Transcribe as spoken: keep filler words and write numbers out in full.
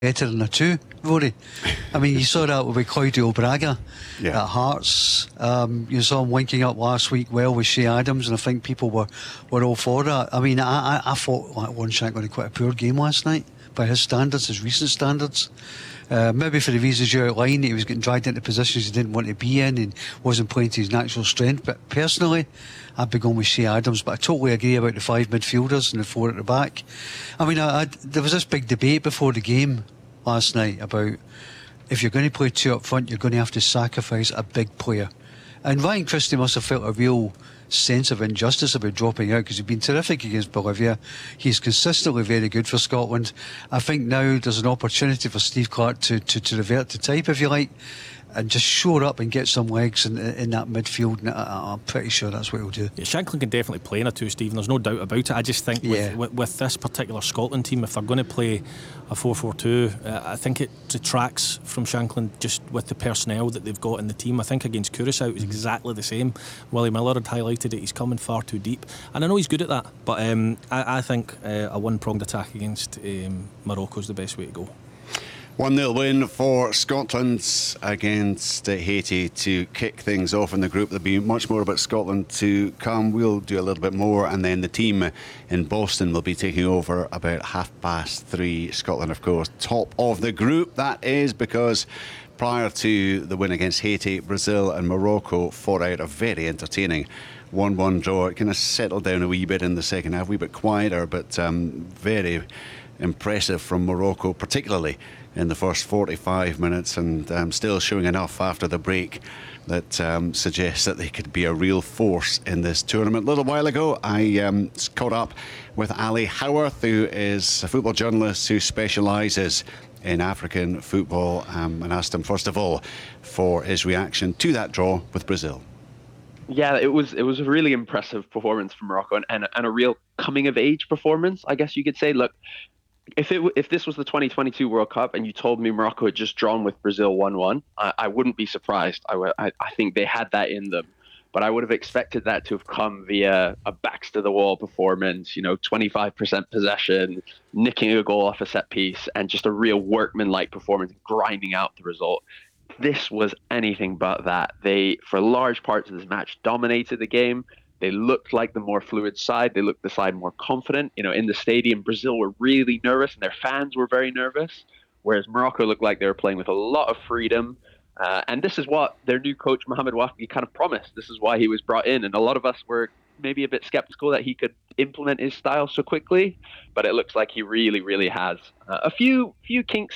better than a two, Rory. I mean, you saw that with Claudio Braga yeah. at Hearts. Um, you saw him linking up last week well with Shea Adams, and I think people were, were all for that. I mean, I, I, I thought like, Wonshank had quite a poor game last night by his standards, his recent standards. Uh, maybe for the reasons you outlined, he was getting dragged into positions he didn't want to be in and wasn't playing to his natural strength. But personally, I'd be going with Shea Adams. But I totally agree about the five midfielders and the four at the back. I mean, I, I, there was this big debate before the game last night about if you're going to play two up front, you're going to have to sacrifice a big player. And Ryan Christie must have felt a real sense of injustice about dropping out, because he's been terrific against Bolivia. He's consistently very good for Scotland. I think now there's an opportunity for Steve Clarke to, to, to revert to type, if you like, and just shore up and get some legs in, in that midfield. And I, I'm pretty sure that's what he'll do. Yeah, Shankland can definitely play in a two, Stephen. There's no doubt about it. I just think yeah. with, with, with this particular Scotland team, if they're going to play a four four two, uh, I think it detracts from Shankland just with the personnel that they've got in the team. I think against Curaçao it was exactly the same. Willie Miller had highlighted it. He's coming far too deep, and I know he's good at that, but um, I, I think uh, a one-pronged attack against um, Morocco is the best way to go. one nil win for Scotland against uh, Haiti to kick things off in the group. There'll be much more about Scotland to come. We'll do a little bit more, and then the team in Boston will be taking over about half past three. Scotland, of course, top of the group. That is because prior to the win against Haiti, Brazil and Morocco fought out a very entertaining one one draw. It kind of settled down a wee bit in the second half, a wee bit quieter, but um, very impressive from Morocco, particularly in the first forty-five minutes, and um, still showing enough after the break that um, suggests that they could be a real force in this tournament. A little while ago, I um, caught up with Ali Howarth, who is a football journalist who specialises in African football, um, and asked him first of all for his reaction to that draw with Brazil. Yeah, it was it was a really impressive performance from Morocco, and, and, and a real coming of age performance, I guess you could say. Look, If it if this was the twenty twenty-two World Cup and you told me Morocco had just drawn with Brazil one one, I, I wouldn't be surprised. I, I, I think they had that in them. But I would have expected that to have come via a backs-to-the-wall performance, you know, twenty-five percent possession, nicking a goal off a set piece, and just a real workman-like performance, grinding out the result. This was anything but that. They, for large parts of this match, dominated the game. They looked like the more fluid side. They looked the side more confident. You know, in the stadium, Brazil were really nervous and their fans were very nervous, whereas Morocco looked like they were playing with a lot of freedom. Uh, and this is what their new coach, Mohamed Wafi, kind of promised. This is why he was brought in. And a lot of us were maybe a bit skeptical that he could implement his style so quickly, but it looks like he really, really has. Uh, a few few kinks